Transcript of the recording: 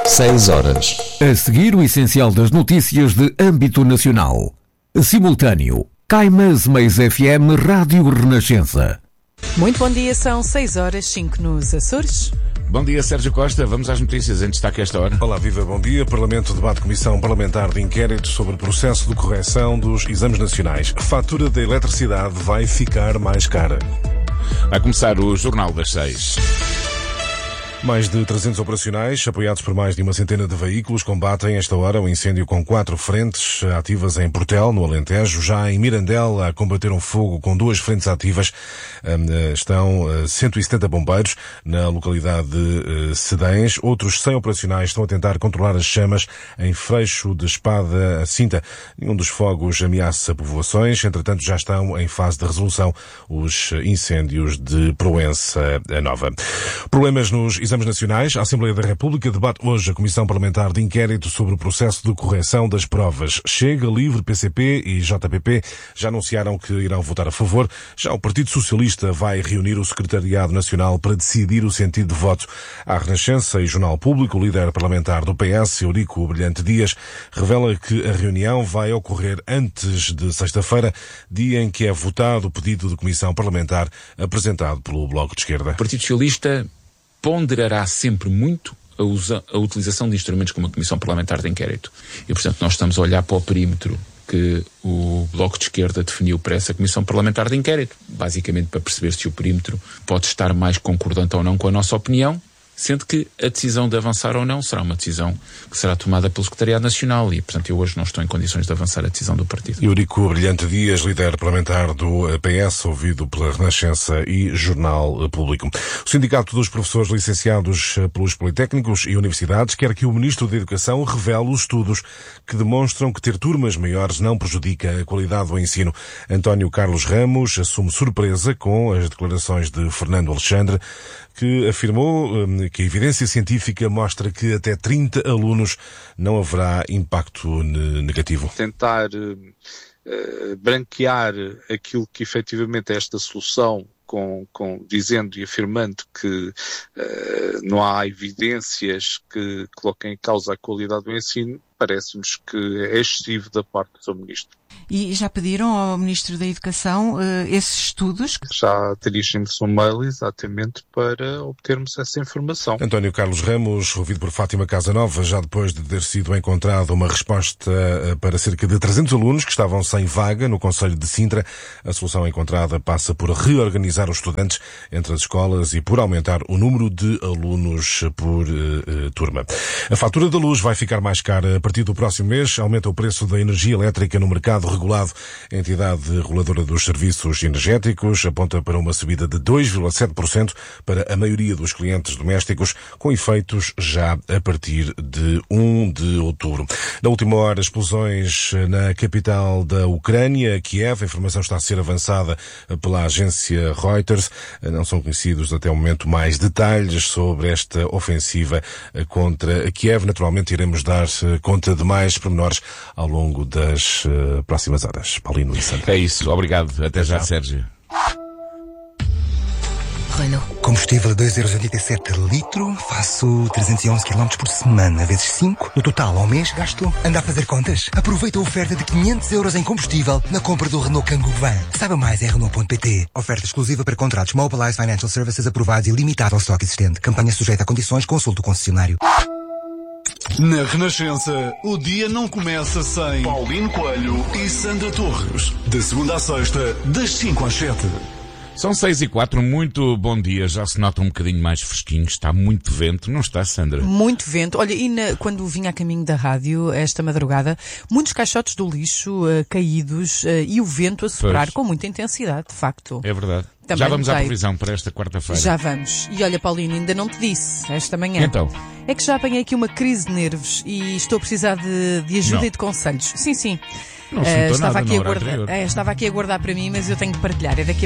6 horas. A seguir, o essencial das notícias de âmbito nacional. Simultâneo. Caimás Mais FM Rádio Renascença. Muito bom dia, são 6 horas 5 nos Açores. Bom dia, Sérgio Costa. Vamos às notícias em destaque a esta hora. Olá, viva, bom dia. Parlamento debate comissão parlamentar de inquérito sobre o processo de correção dos exames nacionais. Fatura da eletricidade vai ficar mais cara. Vai começar o Jornal das 6. Mais de 300 operacionais, apoiados por mais de uma centena de veículos, combatem esta hora o incêndio com 4 frentes ativas em Portel, no Alentejo. Já em Mirandela, a combater um fogo com 2 frentes ativas, estão 170 bombeiros na localidade de Cedães. Outros 100 operacionais estão a tentar controlar as chamas em Freixo de Espada Cinta. Nenhum dos fogos ameaça povoações. Entretanto, já estão em fase de resolução os incêndios de Proença Nova. Problemas nos exames nacionais. A Assembleia da República debate hoje a Comissão Parlamentar de Inquérito sobre o processo de correção das provas. Chega, Livre, PCP e JPP já anunciaram que irão votar a favor. Já o Partido Socialista vai reunir o Secretariado Nacional para decidir o sentido de voto. À Renascença e Jornal Público, o líder parlamentar do PS, Eurico Brilhante Dias, revela que a reunião vai ocorrer antes de sexta-feira, dia em que é votado o pedido de comissão parlamentar apresentado pelo Bloco de Esquerda. O Partido Socialista ponderará sempre muito a utilização de instrumentos como a Comissão Parlamentar de Inquérito. E, portanto, nós estamos a olhar para o perímetro que o Bloco de Esquerda definiu para essa Comissão Parlamentar de Inquérito, basicamente para perceber se o perímetro pode estar mais concordante ou não com a nossa opinião, sendo que a decisão de avançar ou não será uma decisão que será tomada pelo Secretariado Nacional e, portanto, eu hoje não estou em condições de avançar a decisão do partido. Eurico Brilhante Dias, líder parlamentar do PS, ouvido pela Renascença e Jornal Público. O Sindicato dos Professores Licenciados pelos Politécnicos e Universidades quer que o Ministro da Educação revele os estudos que demonstram que ter turmas maiores não prejudica a qualidade do ensino. António Carlos Ramos assume surpresa com as declarações de Fernando Alexandre, que afirmou que a evidência científica mostra que até 30 alunos não haverá impacto negativo. Tentar branquear aquilo que efetivamente é esta solução, dizendo e afirmando que não há evidências que coloquem em causa a qualidade do ensino, parece-nos que é excessivo da parte do Sr. Ministro. E já pediram ao Ministro da Educação esses estudos? Já dirigimos um mail exatamente para obtermos essa informação. António Carlos Ramos, ouvido por Fátima Casanova, já depois de ter sido encontrada uma resposta para cerca de 300 alunos que estavam sem vaga no concelho de Sintra. A solução encontrada passa por reorganizar os estudantes entre as escolas e por aumentar o número de alunos por turma. A fatura da luz vai ficar mais cara a partir do próximo mês. Aumenta o preço da energia elétrica no mercado regulado. A entidade reguladora dos serviços energéticos aponta para uma subida de 2,7% para a maioria dos clientes domésticos, com efeitos já a partir de 1 de outubro. Na última hora, explosões na capital da Ucrânia, Kiev. A informação está a ser avançada pela agência Reuters. Não são conhecidos até o momento mais detalhes sobre esta ofensiva contra Kiev. Naturalmente iremos dar conta de mais pormenores ao longo das próximas horas. Paulino e Sandra. É isso, obrigado. Até já, Sérgio. Renault. Combustível a 2,87€ litro, faço 311 km por semana, vezes 5. No total, ao mês, gasto. Anda a fazer contas? Aproveita a oferta de 500€ em combustível na compra do Renault Kangoo Van. Saiba mais em Renault.pt. Oferta exclusiva para contratos Mobilize Financial Services aprovados e limitada ao estoque existente. Campanha sujeita a condições, consulte o concessionário. Na Renascença, o dia não começa sem Paulino Coelho e Sandra Torres. De segunda à sexta, das 5 às 7. São 6h04, muito bom dia, já se nota um bocadinho mais fresquinho, está muito vento, não está, Sandra? Muito vento, olha, e quando vinha a caminho da rádio, esta madrugada, muitos caixotes do lixo caídos e o vento a soprar com muita intensidade, de facto. É verdade. Também já vamos à previsão para esta quarta-feira. Já vamos. E olha, Paulino, ainda não te disse esta manhã. Então? É que já apanhei aqui uma crise de nervos e estou a precisar de ajuda e de conselhos. Sim. Não sinto nada na hora anterior. Estava aqui a guardar para mim, mas eu tenho de partilhar. É daqui a